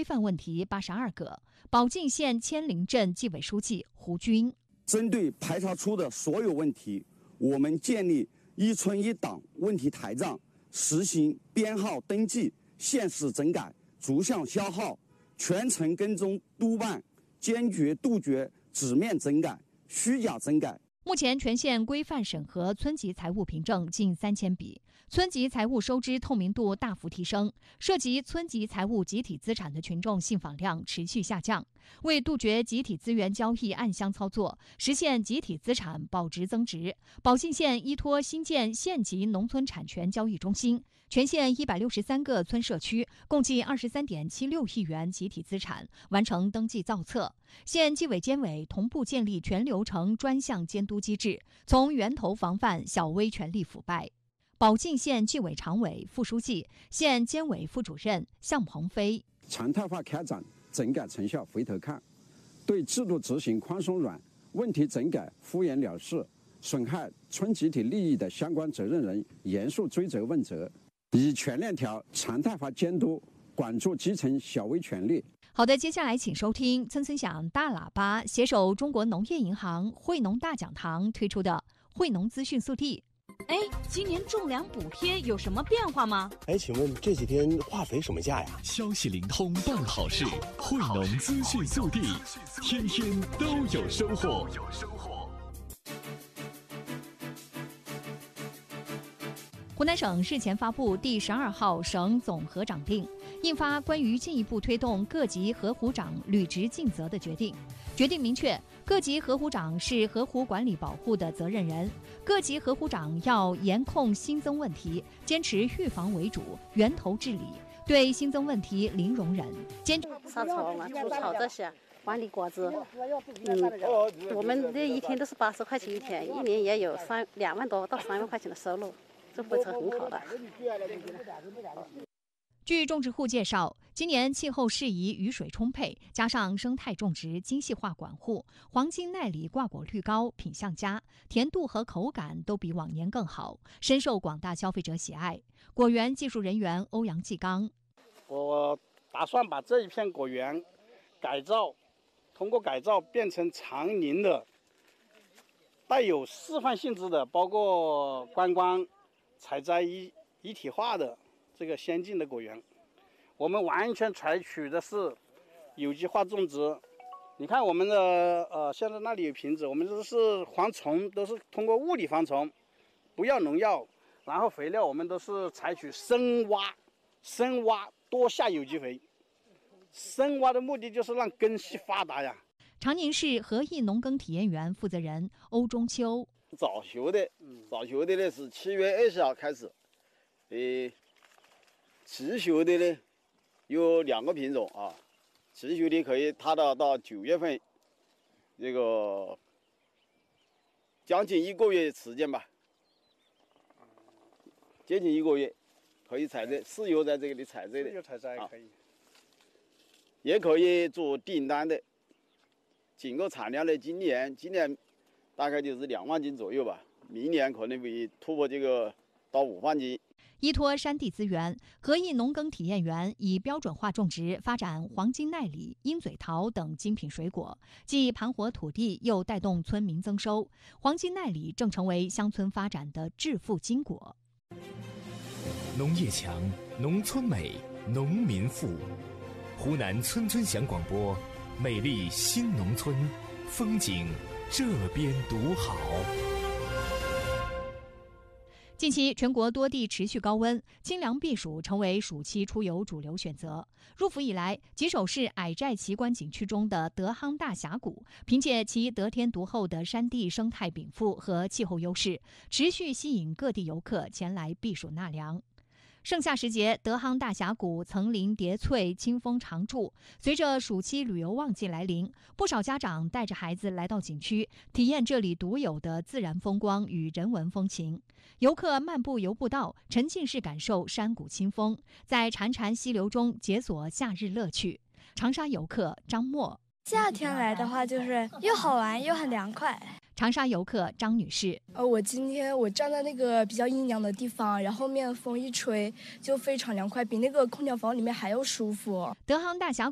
范问题82个。保靖县千灵镇纪委书记胡军： 针对排查出的所有问题，我们建立一村一档问题台账，实行编号登记、限时整改、逐项消耗，全程跟踪督办，坚决杜绝纸面整改、虚假整改。 目前全县规范审核村级财务凭证近3000笔，村级财务收支透明度大幅提升，涉及村级财务集体资产的群众信访量持续下降。为杜绝集体资源交易暗箱操作，实现集体资产保值增值，保靖县依托新建县级农村产权交易中心，全县163个村社区共计23.76亿元集体资产完成登记造册。县纪委监委同步建立全流程专项监督机制，从源头防范小微权力腐败。保靖县纪委常委、副书记、县监委副主任向鹏飞： 常态化开展整改成效回头看，对制度执行宽松软、问题整改敷衍了事、损害村集体利益的相关责任人严肃追责问责，以全链条常态化监督管住基层小微权利。 好的，接下来请收听村村响大喇叭携手中国农业银行惠农大讲堂推出的惠农资讯速递。 哎，今年种粮补贴有什么变化吗？ 哎，请问这几天化肥什么价呀？ 消息灵通办好事，惠农资讯速递，天天都有收获。 湖南省日前发布第12号省总合长令，印发关于进一步推动各级河湖长履职尽责的决定。决定明确，各级河湖长是河湖管理保护的责任人，各级河湖长要严控新增问题，坚持预防为主，源头治理，对新增问题零容忍，坚决杀草啊、除草这些。管理果子，我们这一天都是80块钱一天，一年也有2万多到3万块钱的收入，这不是很好的。 据种植户介绍，今年气候适宜，雨水充沛，加上生态种植精细化管护，黄金耐李挂果率高，品相佳，甜度和口感都比往年更好，深受广大消费者喜爱。果园技术人员欧阳继刚： 我打算把这一片果园通过改造变成长龄的、带有示范性质的，包括观光、采摘一体化的这个先进的果园。我们完全采取的是有机化种植。你看我们的现在那里有瓶子，我们都是防虫，都是通过物理防虫，不要农药，然后肥料我们都是采取深挖多下有机肥。深挖的目的就是让根系发达呀。 长宁市合益农耕体验园负责人欧中秋： 早熟的呢是7月20号开始，迟熟的呢有2个品种啊，迟熟的可以踏到9月份，这个将近1个月时间吧，接近1个月可以采摘，适油在这里采摘的， 适油采摘可以。 也可以做订单的，整个产量呢，今年大概就是2万斤左右吧，明年可能会突破这个到5万斤。 依托山地资源，合益农耕体验园以标准化种植发展黄金耐李、鹰嘴桃等精品水果，既盘活土地，又带动村民增收。黄金耐李正成为乡村发展的致富金果。 农业强，农村美，农民富。湖南村村响广播，美丽新农村，风景这边独好。 近期全国多地持续高温，清凉避暑成为暑期出游主流选择。入伏以来，吉首市矮寨奇观景区中的德夯大峡谷，凭借其得天独厚的山地生态禀赋和气候优势，持续吸引各地游客前来避暑纳凉。盛夏时节，德夯大峡谷层林叠翠，清风常驻。随着暑期旅游旺季来临，不少家长带着孩子来到景区，体验这里独有的自然风光与人文风情。游客漫步游步道，沉浸式感受山谷清风，在潺潺溪流中解锁夏日乐趣。长沙游客张默： 夏天来的话，就是又好玩又很凉快。 长沙游客张女士： 今天我站在那个比较阴凉的地方，然后面风一吹就非常凉快，比那个空调房里面还要舒服。 德夯大峡